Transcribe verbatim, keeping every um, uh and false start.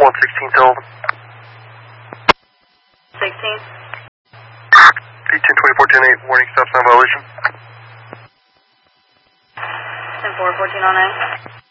one sixteen to open. sixteen? P ten twenty-four ten eight, warning stop sign violation. ten four, fourteen oh nine.